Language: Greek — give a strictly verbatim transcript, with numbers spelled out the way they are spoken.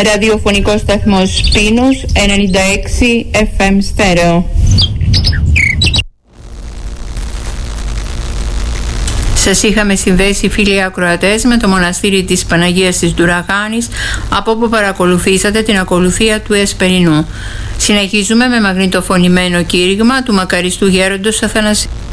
ραδιοφωνικό σταθμό Πίνους ενενήντα έξι εφ εμ στέρεο. Σας είχαμε συνδέσει, φίλοι ακροατές, με το μοναστήρι της Παναγίας της Ντουραγάνης, από όπου παρακολουθήσατε την ακολουθία του Εσπερινού. Συνεχίζουμε με μαγνητοφωνημένο κήρυγμα του μακαριστού γέροντος Αθανασίου.